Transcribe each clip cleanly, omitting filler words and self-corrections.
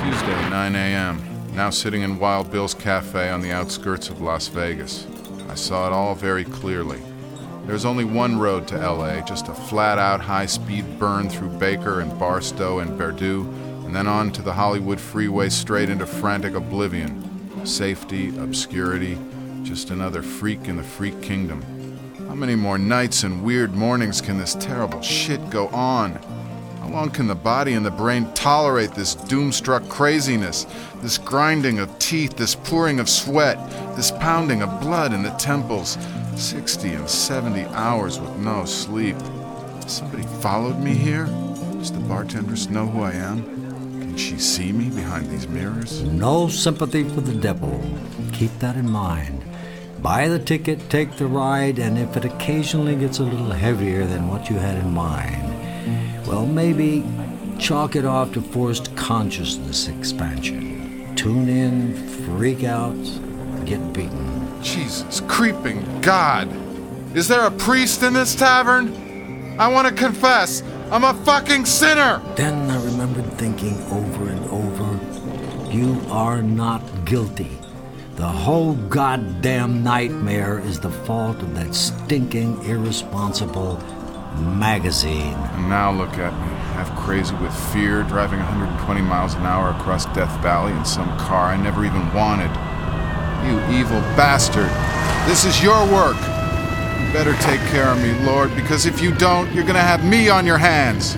Tuesday, 9 a.m. Now sitting in Wild Bill's Cafe on the outskirts of Las Vegas. I saw it all very clearly. There's only one road to LA, just a flat-out high-speed burn through Baker and Barstow and Verdun, and then on to the Hollywood freeway straight into frantic oblivion. Safety, obscurity, just another freak in the freak kingdom. How many more nights and weird mornings can this terrible shit go on? How long can the body and the brain tolerate this doom-struck craziness, this grinding of teeth, this pouring of sweat, this pounding of blood in the temples? 60 and 70 hours with no sleep. Somebody followed me here? Does the bartenders know who I am? Can she see me behind these mirrors? No sympathy for the devil. Keep that in mind. Buy the ticket, take the ride, and if it occasionally gets a little heavier than what you had in mind, well, maybe chalk it off to forced consciousness expansion. Tune in, freak out, get beaten. Jesus creeping God! Is there a priest in this tavern? I want to confess, I'm a fucking sinner! Then I remembered thinking over and over, you are not guilty. The whole goddamn nightmare is the fault of that stinking, irresponsible magazine. And now look at me, half crazy with fear, driving 120 miles an hour across Death Valley in some car I never even wanted. You evil bastard. This is your work. You better take care of me, Lord, because if you don't, you're gonna have me on your hands.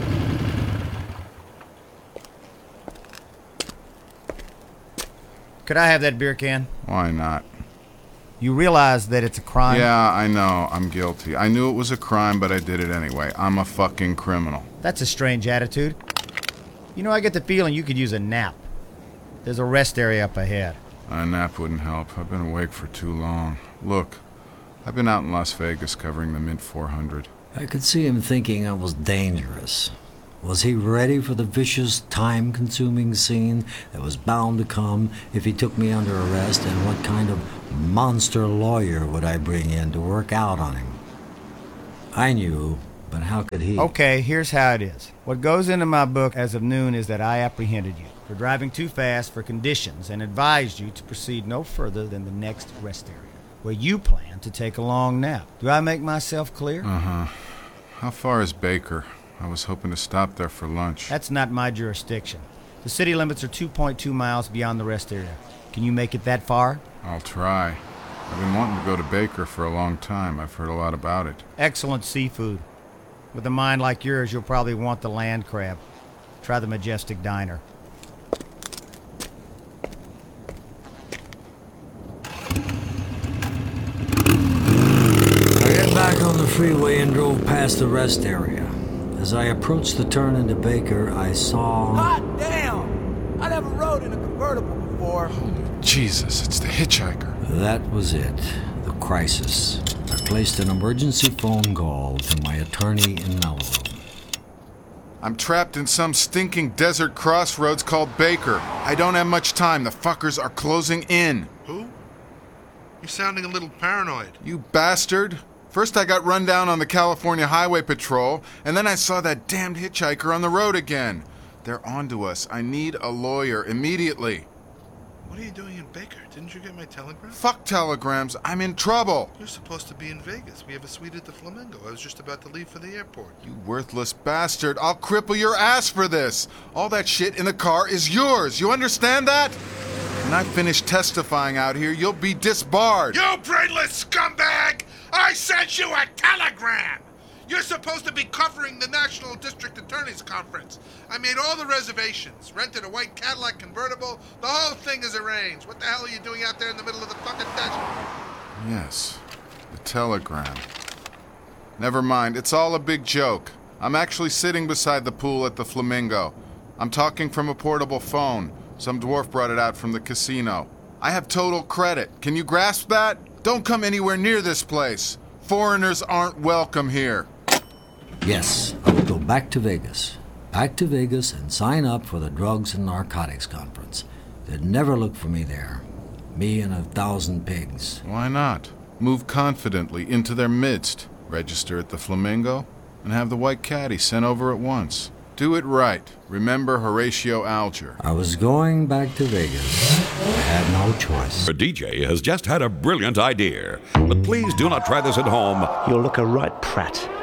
Could I have that beer can? Why not? You realize that it's a crime? Yeah, I know. I'm guilty. I knew it was a crime, but I did it anyway. I'm a fucking criminal. That's a strange attitude. You know, I get the feeling you could use a nap. There's a rest area up ahead. A nap wouldn't help. I've been awake for too long. Look, I've been out in Las Vegas covering the Mint 400. I could see him thinking I was dangerous. Was he ready for the vicious, time-consuming scene that was bound to come if he took me under arrest, and what kind of monster lawyer would I bring in to work out on him? I knew, but how could he? Okay, here's how it is. What goes into my book as of noon is that I apprehended you for driving too fast for conditions and advised you to proceed no further than the next rest area, where you plan to take a long nap. Do I make myself clear? Uh-huh. How far is Baker? I was hoping to stop there for lunch. That's not my jurisdiction. The city limits are 2.2 miles beyond the rest area. Can you make it that far? I'll try. I've been wanting to go to Baker for a long time. I've heard a lot about it. Excellent seafood. With a mind like yours, you'll probably want the land crab. Try the Majestic Diner. I got back on the freeway and drove past the rest area. As I approached the turn into Baker, I saw... Hot damn! I never rode in a convertible before. Holy Jesus, it's the hitchhiker. That was it. The crisis. I placed an emergency phone call to my attorney in Malibu. I'm trapped in some stinking desert crossroads called Baker. I don't have much time. The fuckers are closing in. Who? You're sounding a little paranoid. You bastard. First I got run down on the California Highway Patrol, and then I saw that damned hitchhiker on the road again. They're onto us. I need a lawyer immediately. What are you doing in Baker? Didn't you get my telegram? Fuck telegrams. I'm in trouble. You're supposed to be in Vegas. We have a suite at the Flamingo. I was just about to leave for the airport. You worthless bastard. I'll cripple your ass for this. All that shit in the car is yours. You understand that? When I finish testifying out here, you'll be disbarred. You brainless scumbag! I sent you a telegram! You're supposed to be covering the National District Attorney's Conference. I made all the reservations, rented a white Cadillac convertible. The whole thing is arranged. What the hell are you doing out there in the middle of the fucking desert? Yes, the telegram. Never mind, it's all a big joke. I'm actually sitting beside the pool at the Flamingo. I'm talking from a portable phone. Some dwarf brought it out from the casino. I have total credit. Can you grasp that? Don't come anywhere near this place. Foreigners aren't welcome here. Yes, I will go back to Vegas. Back to Vegas and sign up for the Drugs and Narcotics Conference. They'd never look for me there. Me and 1,000 pigs. Why not? Move confidently into their midst. Register at the Flamingo and have the white caddy sent over at once. Do it right. Remember Horatio Alger. I was going back to Vegas. I had no choice. A DJ has just had a brilliant idea, but please do not try this at home. You'll look a right prat